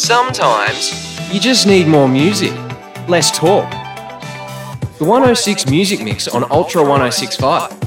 Sometimes you just need more music, less talk. The 106 Music Mix on Ultra 1065.